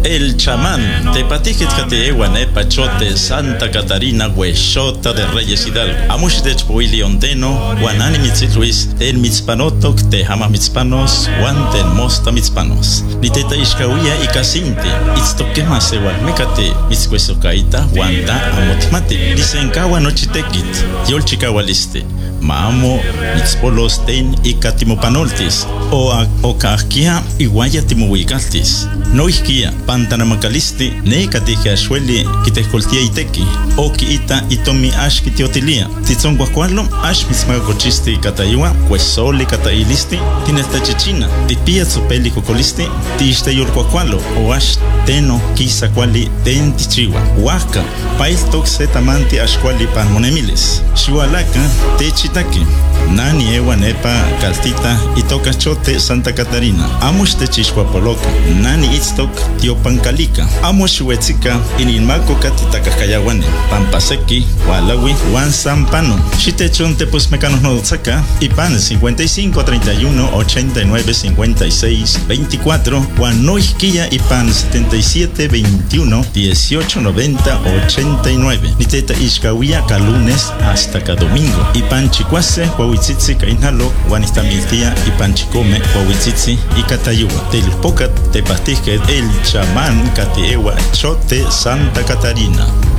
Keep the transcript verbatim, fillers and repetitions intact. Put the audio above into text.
El chamán, tepatijet kate ewanepa chote Santa Catarina huexota de Reyes Hidalgo. Amush de chpuili ondeno, guanani mitzitluis, ten mitzpanotok, te hama mitzpanos, guan ten mosta mitzpanos. Ni teta ishkawia y casinte, itztokema sewal mecate, mitzcuesocaita, guanta amotmate. Dicen kawa nochitekit, yol chikawaliste. Maamo, mitzpolos ten y catimopanoltis, o a okahkia y guaya timuigaltis. No iskia, pantanamacalisti, ne katija ashweli, kitejkoltia iteki, o kiita itomi ash kitiotilia. Titzon guacualo, ash mitzmagochisti katayua, cuesoli katailisti, tinesta chichina, tipia tsupeli cocolisti, tiste yulcuacualo, o ash teno kisa cuali ten tichiwa. Huaca, pail toxetamanti ashquali panmonemiles. Xihualaca, techitaki. Nani ewa nepa caltita itoka chote Santa Catarina. Amush techixhuapoloca. Nani itztok tiopancalica. Amush huetzika ininmaco catitacascayahuane. Pampaseki, Walawi, Juan Zampano. Xitechonte pues mecanos nodotzaka. Ipan cincuenta y cinco, treinta y uno, ochenta y nueve, cincuenta y seis, veinticuatro. Juan Noisquilla Ipan setenta y siete, veintiuno, dieciocho, noventa, ochenta y nueve. Niteta Ishkawia lunes hasta cada domingo. Ipan chicuase, Huahuitzitzi Kainalo, Guanistamiltia y Panchicome, Huahuitzitzi y Catayua. Telpocat, Tepastije, el chamán Catiewa, Chote, Santa Catarina.